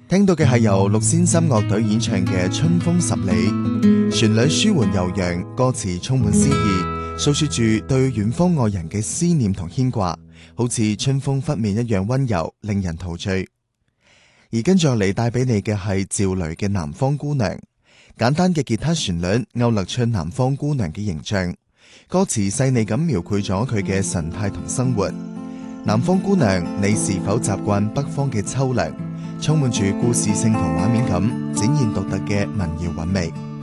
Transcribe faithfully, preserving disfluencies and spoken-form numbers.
聽到嘅係由六仙心樂隊演唱嘅《春風十里》，旋律舒緩悠揚，歌詞充滿詩意，訴說住對遠方愛人嘅思念同牽掛，好似春風拂面一樣溫柔，令人陶醉。而跟住落嚟帶俾你嘅係趙雷嘅《南方姑娘》，簡單嘅吉他旋律勾勒出南方姑娘嘅形象，歌詞細膩咁描繪咗佢嘅神態同生活。南方姑娘，你是否習慣北方嘅秋涼？充滿住故事性同畫面感，展現獨特嘅民謠韻味。